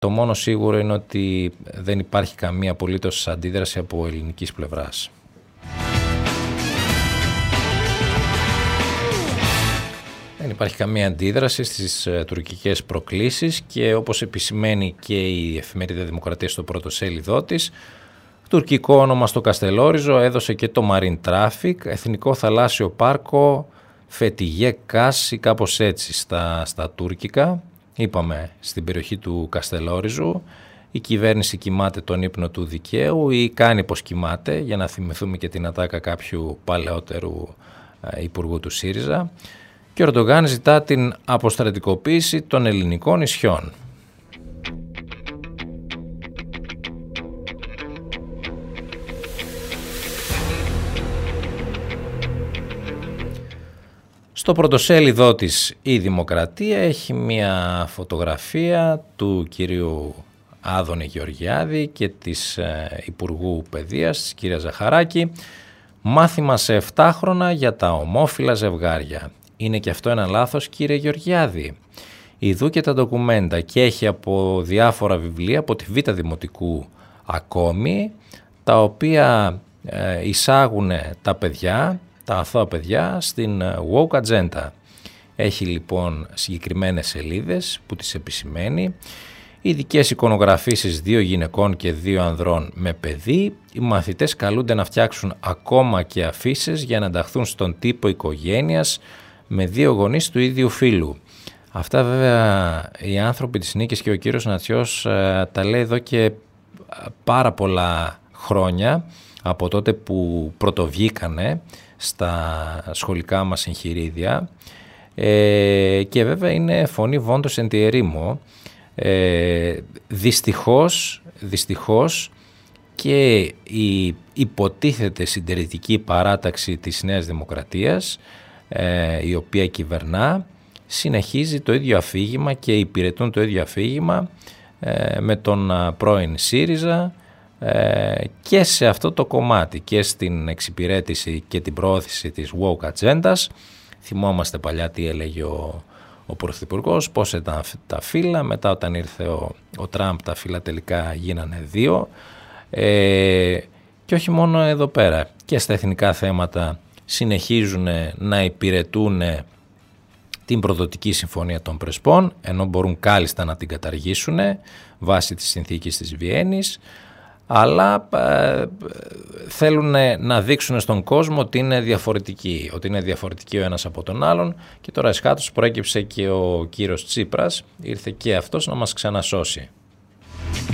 Το μόνο σίγουρο είναι ότι δεν υπάρχει καμία απολύτως αντίδραση από ελληνικής πλευράς. Δεν υπάρχει καμία αντίδραση στις τουρκικές προκλήσεις και όπως επισημαίνει και η εφημερίδα Δημοκρατία στο πρώτο σέλιδό της, τουρκικό όνομα στο Καστελόριζο έδωσε και το Marine Traffic, Εθνικό Θαλάσσιο Πάρκο Φετιγέ Κάς ή κάπως έτσι στα τουρκικά. Είπαμε στην περιοχή του Καστελόριζου, η κυβέρνηση κοιμάται τον ύπνο του δικαίου ή κάνει πως κοιμάται, για να θυμηθούμε και την ατάκα κάποιου παλαιότερου υπουργού του ΣΥΡΙΖΑ. Και ο Ερντογάν ζητά την αποστρατικοποίηση των ελληνικών νησιών. Στο πρωτοσέλιδό της η Δημοκρατία έχει μια φωτογραφία του κυρίου Άδωνη Γεωργιάδη και της Υπουργού Παιδείας, της κυρία Ζαχαράκη. Μάθημα σε 7 χρόνια για τα ομόφυλα ζευγάρια. Είναι και αυτό ένα λάθος, κύριε Γεωργιάδη? Ιδού και τα ντοκουμέντα και έχει από διάφορα βιβλία, από τη Β' Δημοτικού ακόμη, τα οποία εισάγουν τα παιδιά, τα αθώα παιδιά, στην woke agenda. Έχει λοιπόν συγκεκριμένες σελίδες που τις επισημαίνει, ειδικές εικονογραφήσεις 2 γυναικών και 2 ανδρών με παιδί. Οι μαθητές καλούνται να φτιάξουν ακόμα και αφίσες για να ενταχθούν στον τύπο οικογένειας με 2 γονείς του ίδιου φύλου. Αυτά βέβαια οι άνθρωποι της Νίκης και ο κύριος Νατσιός τα λέει εδώ και πάρα πολλά χρόνια, από τότε που πρωτοβγήκανε στα σχολικά μας εγχειρίδια, και βέβαια είναι φωνή βόντος εν τη ερήμο. Δυστυχώς και η υποτίθεται συντηρητική παράταξη της Νέας Δημοκρατίας, η οποία κυβερνά, συνεχίζει το ίδιο αφήγημα και υπηρετούν το ίδιο αφήγημα με τον πρώην ΣΥΡΙΖΑ και σε αυτό το κομμάτι και στην εξυπηρέτηση και την προώθηση της woke ατζέντας. Θυμόμαστε παλιά τι έλεγε ο Πρωθυπουργός, πώς ήταν τα φύλλα, μετά όταν ήρθε ο Τραμπ τα φύλλα τελικά γίνανε 2, και όχι μόνο εδώ πέρα, και στα εθνικά θέματα συνεχίζουν να υπηρετούν την προδοτική συμφωνία των Πρεσπών, ενώ μπορούν κάλλιστα να την καταργήσουν βάσει της συνθήκης της Βιέννης, αλλά θέλουν να δείξουν στον κόσμο ότι είναι διαφορετικοί ο ένας από τον άλλον. Και τώρα εσχάτως προέκυψε και ο κύριος Τσίπρας, ήρθε και αυτός να μας ξανασώσει.